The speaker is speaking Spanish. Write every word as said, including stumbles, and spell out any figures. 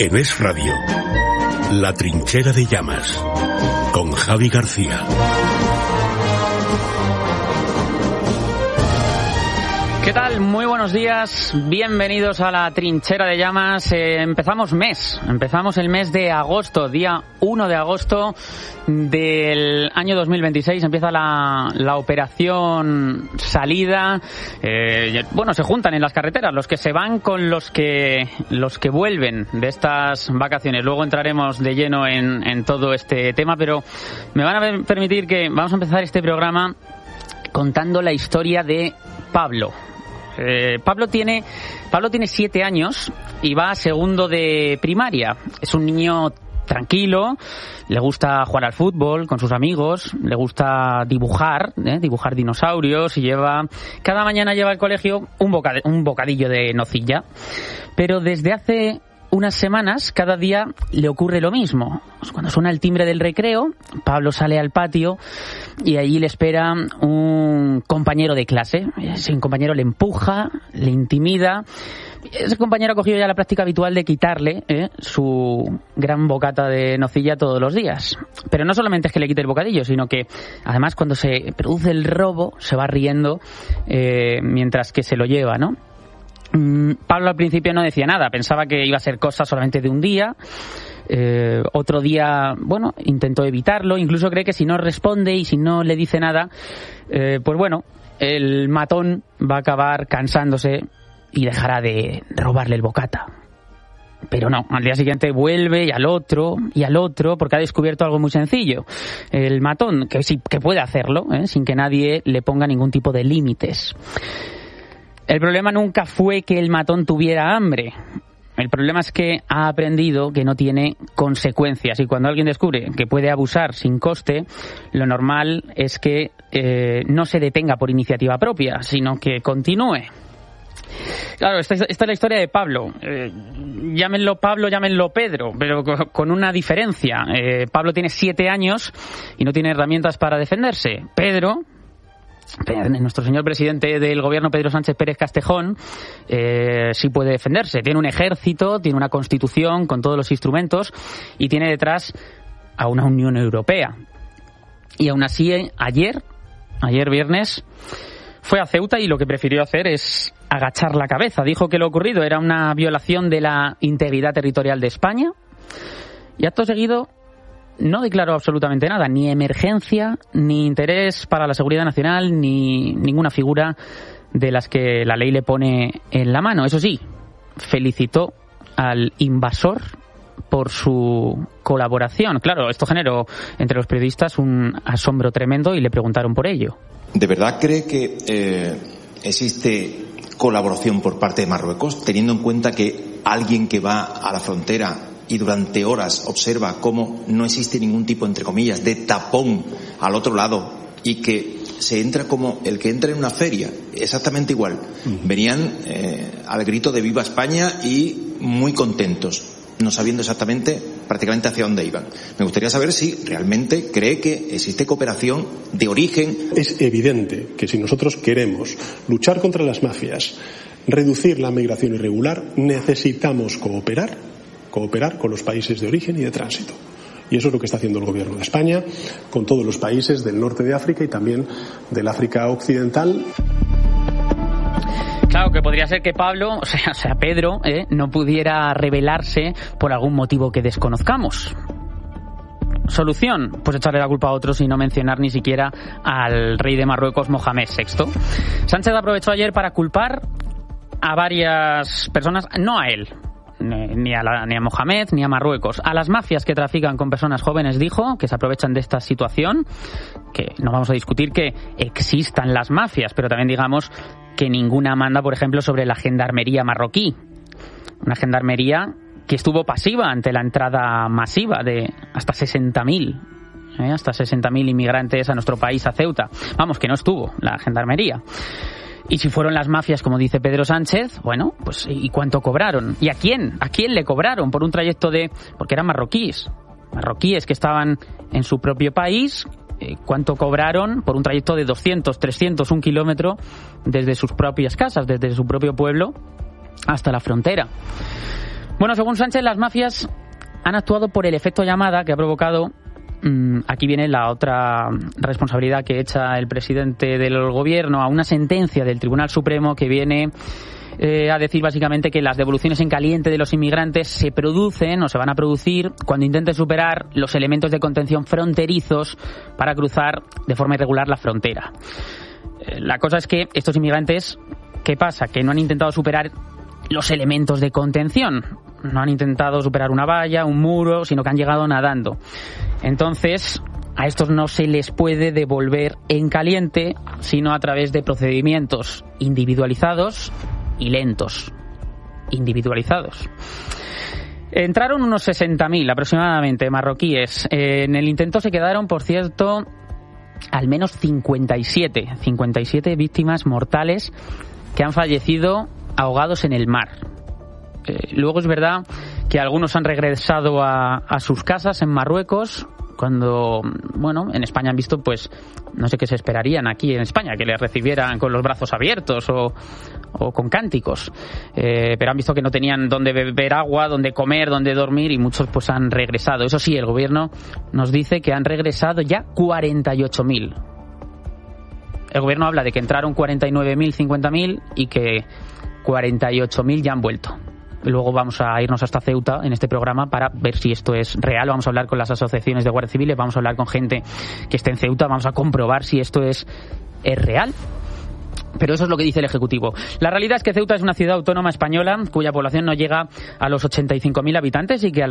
En Es Radio, La Trinchera de Llamas, con Javi García. ¿Qué tal? Muy buenos días, bienvenidos a La Trinchera de Llamas. Eh, empezamos mes, empezamos el mes de agosto, día uno de agosto del año dos mil veintiséis. Empieza la, la operación salida. Eh, bueno, se juntan en las carreteras los que se van con los que los que vuelven de estas vacaciones. Luego entraremos de lleno en, en todo este tema, pero me van a permitir que vamos a empezar este programa contando la historia de Pablo. Eh, Pablo tiene Pablo tiene siete años y va a segundo de primaria. Es un niño tranquilo, le gusta jugar al fútbol con sus amigos, le gusta dibujar, ¿eh? dibujar dinosaurios, y lleva cada mañana lleva al colegio un, bocad- un bocadillo de nocilla. Pero desde hace unas semanas, cada día le ocurre lo mismo. Cuando suena el timbre del recreo, Pablo sale al patio y allí le espera un compañero de clase. Ese compañero le empuja, le intimida. Ese compañero ha cogido ya la práctica habitual de quitarle ¿eh? su gran bocata de nocilla todos los días. Pero no solamente es que le quite el bocadillo, sino que además cuando se produce el robo se va riendo eh, mientras que se lo lleva, ¿no? Pablo al principio no decía nada, pensaba que iba a ser cosa solamente de un día. Eh, otro día, bueno, intentó evitarlo, incluso cree que si no responde y si no le dice nada, eh, pues bueno, el matón va a acabar cansándose y dejará de robarle el bocata. Pero no, al día siguiente vuelve y al otro y al otro, porque ha descubierto algo muy sencillo. El matón, que sí que puede hacerlo, ¿eh? sin que nadie le ponga ningún tipo de límites. El problema nunca fue que el matón tuviera hambre. El problema es que ha aprendido que no tiene consecuencias, y cuando alguien descubre que puede abusar sin coste, lo normal es que eh, no se detenga por iniciativa propia, sino que continúe. Claro, esta, esta es la historia de Pablo. Eh, llámenlo Pablo, llámenlo Pedro, pero con una diferencia. Eh, Pablo tiene siete años y no tiene herramientas para defenderse. Pedro, nuestro señor presidente del gobierno, Pedro Sánchez Pérez Castejón, eh, sí puede defenderse. Tiene un ejército, tiene una constitución con todos los instrumentos y tiene detrás a una Unión Europea. Y aún así, ayer, ayer viernes, fue a Ceuta y lo que prefirió hacer es agachar la cabeza. Dijo que lo ocurrido era una violación de la integridad territorial de España y acto seguido no declaró absolutamente nada, ni emergencia, ni interés para la seguridad nacional, ni ninguna figura de las que la ley le pone en la mano. Eso sí, felicitó al invasor por su colaboración. Claro, esto generó entre los periodistas un asombro tremendo y le preguntaron por ello. ¿De verdad cree que eh, existe colaboración por parte de Marruecos, teniendo en cuenta que alguien que va a la frontera y durante horas observa cómo no existe ningún tipo, entre comillas, de tapón al otro lado y que se entra como el que entra en una feria, exactamente igual? Venían eh, al grito de Viva España y muy contentos, no sabiendo exactamente prácticamente hacia dónde iban. Me gustaría saber si realmente cree que existe cooperación de origen. Es evidente que si nosotros queremos luchar contra las mafias, reducir la migración irregular, necesitamos cooperar cooperar con los países de origen y de tránsito. Y eso es lo que está haciendo el gobierno de España con todos los países del norte de África y también del África occidental. Claro, que podría ser que Pablo, o sea, o sea Pedro, ¿eh? no pudiera rebelarse por algún motivo que desconozcamos. ¿Solución? Pues echarle la culpa a otros y no mencionar ni siquiera al rey de Marruecos, Mohamed sexto. Sánchez aprovechó ayer para culpar a varias personas, no a él, ni a, la, ni a Mohamed ni a Marruecos, a las mafias que trafican con personas jóvenes. Dijo que se aprovechan de esta situación, que no vamos a discutir que existan las mafias, pero también digamos que ninguna manda, por ejemplo, sobre la gendarmería marroquí, una gendarmería que estuvo pasiva ante la entrada masiva de hasta sesenta mil ¿eh? hasta sesenta mil inmigrantes a nuestro país, a Ceuta. Vamos, que no estuvo la gendarmería. Y si fueron las mafias, como dice Pedro Sánchez, bueno, pues ¿y cuánto cobraron? ¿Y a quién? ¿A quién le cobraron por un trayecto de...? Porque eran marroquíes. Marroquíes que estaban en su propio país. Eh, ¿Cuánto cobraron por un trayecto de doscientos, trescientos, un kilómetro desde sus propias casas, desde su propio pueblo hasta la frontera? Bueno, según Sánchez, las mafias han actuado por el efecto llamada que ha provocado. Aquí viene la otra responsabilidad que echa el presidente del gobierno a una sentencia del Tribunal Supremo que viene eh, a decir básicamente que las devoluciones en caliente de los inmigrantes se producen o se van a producir cuando intenten superar los elementos de contención fronterizos para cruzar de forma irregular la frontera. Eh, la cosa es que estos inmigrantes, ¿qué pasa? Que no han intentado superar los elementos de contención. No han intentado superar una valla, un muro, sino que han llegado nadando. Entonces, a estos no se les puede devolver en caliente, sino a través de procedimientos individualizados y lentos. Individualizados. Entraron unos sesenta mil aproximadamente marroquíes. En el intento se quedaron, por cierto, al menos cincuenta y siete. cincuenta y siete víctimas mortales que han fallecido ahogados en el mar. Eh, luego es verdad que algunos han regresado a, a sus casas en Marruecos cuando, bueno, en España han visto, pues, no sé qué se esperarían aquí en España, que les recibieran con los brazos abiertos o, o con cánticos. Eh, pero han visto que no tenían dónde beber agua, dónde comer, dónde dormir y muchos pues han regresado. Eso sí, el gobierno nos dice que han regresado ya cuarenta y ocho mil. El gobierno habla de que entraron cuarenta y nueve mil, cincuenta mil y que cuarenta y ocho mil ya han vuelto. Luego vamos a irnos hasta Ceuta en este programa para ver si esto es real. Vamos a hablar con las asociaciones de guardias civiles, vamos a hablar con gente que esté en Ceuta, vamos a comprobar si esto es, es real. Pero eso es lo que dice el Ejecutivo. La realidad es que Ceuta es una ciudad autónoma española cuya población no llega a los ochenta y cinco mil habitantes y que al